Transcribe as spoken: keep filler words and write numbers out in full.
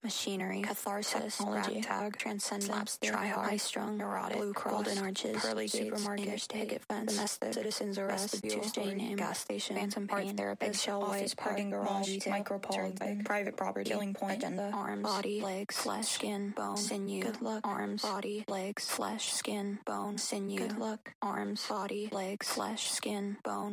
machinery, catharsis, technology, tag, transcendence, try-hard, high-strung, neurotic, blue cross, golden arches, pearly supermarket, interstate, picket fence, domestic, citizens arrest, Tuesday name, gas station, phantom pain, art therapist, eggshell office, parking garage, micropole, private property, killing point, agenda, arms, body, legs, flesh, skin, bone, sinew, good luck, arms, body, legs, flesh, skin, bone, sinew, good luck, arms, body, legs, flesh, skin, bone,